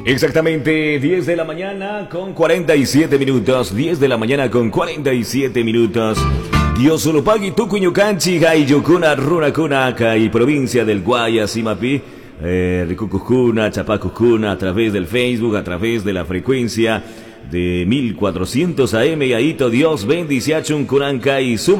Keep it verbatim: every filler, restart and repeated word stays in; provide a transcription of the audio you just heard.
Exactamente, diez de la mañana con cuarenta y siete minutos. diez de la mañana con cuarenta y siete minutos. Dios Ulupagi, Tucuñucanchi, Gayucuna, Runacuna, y provincia del Guayas, Simapi, eh, Ricucucuna, Chapacucuna, a través del Facebook, a través de la frecuencia de mil cuatrocientos A M y Aito. Dios bendice a Chuncuranca y Suma.